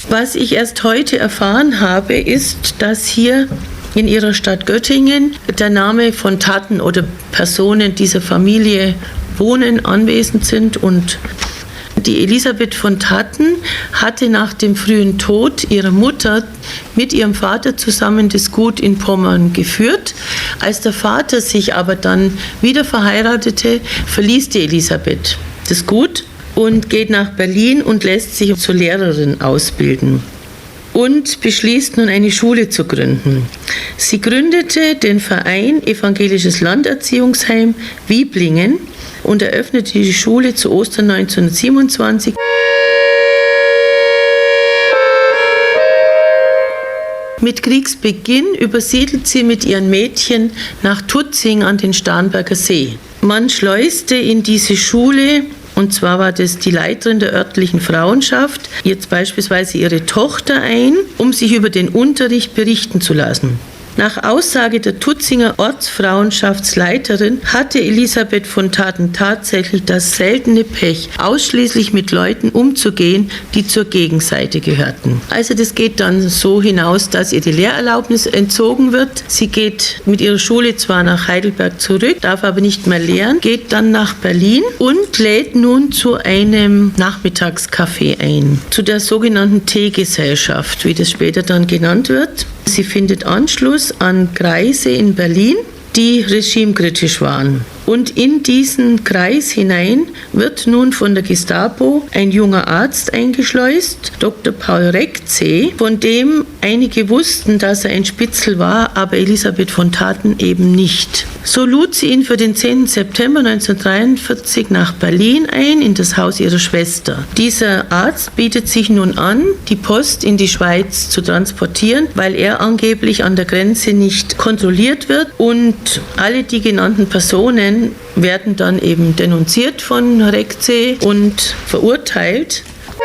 Was ich erst heute erfahren habe, ist, dass hier in ihrer Stadt Göttingen der Name von Taten oder Personen dieser Familie wohnen, anwesend sind. Und die Elisabeth von Tatten hatte nach dem frühen Tod ihrer Mutter mit ihrem Vater zusammen das Gut in Pommern geführt. Als der Vater sich aber dann wieder verheiratete, verließ die Elisabeth das Gut und geht nach Berlin und lässt sich zur Lehrerin ausbilden und beschließt nun eine Schule zu gründen. Sie gründete den Verein Evangelisches Landerziehungsheim Wieblingen und eröffnete die Schule zu Ostern 1927. Mit Kriegsbeginn übersiedelt sie mit ihren Mädchen nach Tutzing an den Starnberger See. Man schleuste in diese Schule, und zwar war das die Leiterin der örtlichen Frauenschaft, jetzt beispielsweise ihre Tochter ein, um sich über den Unterricht berichten zu lassen. Nach Aussage der Tutzinger Ortsfrauenschaftsleiterin hatte Elisabeth von Taten tatsächlich das seltene Pech, ausschließlich mit Leuten umzugehen, die zur Gegenseite gehörten. Also das geht dann so hinaus, dass ihr die Lehrerlaubnis entzogen wird. Sie geht mit ihrer Schule zwar nach Heidelberg zurück, darf aber nicht mehr lehren, geht dann nach Berlin und lädt nun zu einem Nachmittagscafé ein, zu der sogenannten Teegesellschaft, wie das später dann genannt wird. Sie findet Anschluss an Kreise in Berlin, die regimekritisch waren. Und in diesen Kreis hinein wird nun von der Gestapo ein junger Arzt eingeschleust, Dr. Paul Reckzee, von dem einige wussten, dass er ein Spitzel war, aber Elisabeth von Taten eben nicht. So lud sie ihn für den 10. September 1943 nach Berlin ein, in das Haus ihrer Schwester. Dieser Arzt bietet sich nun an, die Post in die Schweiz zu transportieren, weil er angeblich an der Grenze nicht kontrolliert wird, und alle die genannten Personen werden dann eben denunziert von Reckzee und verurteilt.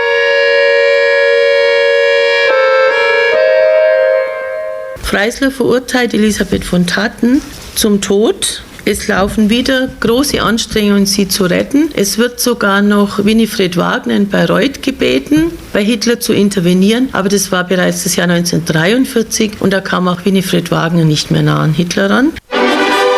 Freisler verurteilt Elisabeth von Tatten zum Tod. Es laufen wieder große Anstrengungen, sie zu retten. Es wird sogar noch Winifred Wagner in Bayreuth gebeten, bei Hitler zu intervenieren. Aber das war bereits das Jahr 1943 und da kam auch Winifred Wagner nicht mehr nah an Hitler ran.